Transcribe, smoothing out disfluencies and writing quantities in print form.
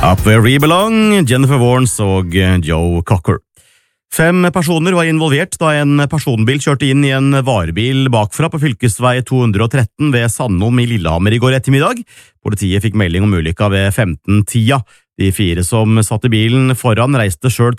Up Where We Belong, Jennifer Warnes og Joe Cocker. 5 personer var involvert da en personbil kjørte inn i en varebil bakfra på fylkesvei 213 ved Sandom i Lillehammer i går ettermiddag. Politiet fikk melding om ulykka ved 15-tida. De 4 som satt i bilen foran reiste selv